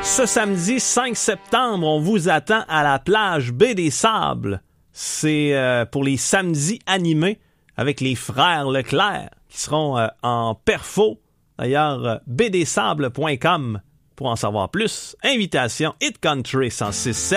Ce samedi 5 septembre, on vous attend à la plage Baie des Sables. C'est pour les samedis animés avec les frères Leclerc qui seront en perfo. D'ailleurs, baiedesables.com pour en savoir plus. Invitation Hit Country 106.7.